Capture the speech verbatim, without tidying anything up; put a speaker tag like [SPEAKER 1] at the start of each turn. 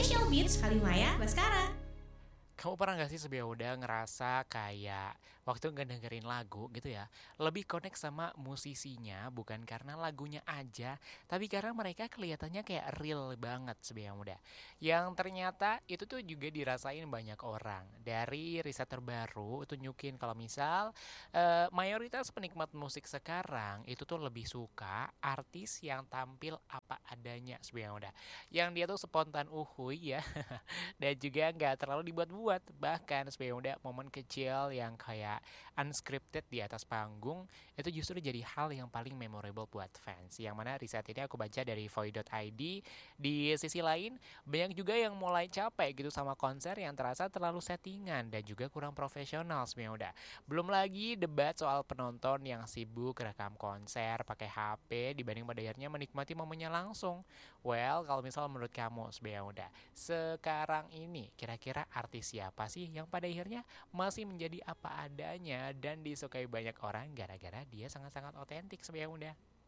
[SPEAKER 1] Official Beats Halimaya Baskara.
[SPEAKER 2] Kamu pernah gak sih sebenarnya udah ngerasa kayak waktu ngedengerin lagu gitu ya, lebih connect sama musisinya bukan karena lagunya aja, tapi karena mereka kelihatannya kayak real banget sebenarnya muda. Yang ternyata itu tuh juga dirasain banyak orang. Dari riset terbaru tunjukin kalau misal eh, mayoritas penikmat musik sekarang itu tuh lebih suka artis yang tampil apa adanya sebenarnya muda. Yang dia tuh spontan uhuy ya dan juga nggak terlalu dibuat-buat. Bahkan sebenarnya udah momen kecil yang kayak unscripted di atas panggung itu justru jadi hal yang paling memorable buat fans. Yang mana riset ini aku baca dari voy dot i d. Di sisi lain banyak juga yang mulai capek gitu sama konser yang terasa terlalu settingan dan juga kurang profesional sebenarnya udah. Belum lagi debat soal penonton yang sibuk rekam konser pakai H P dibanding pada akhirnya menikmati momennya langsung. Well, kalau misal menurut kamu sebenarnya udah sekarang ini kira-kira artis siapa sih yang pada akhirnya masih menjadi apa adanya dan disukai banyak orang gara-gara dia sangat-sangat otentik sebenarnya udah.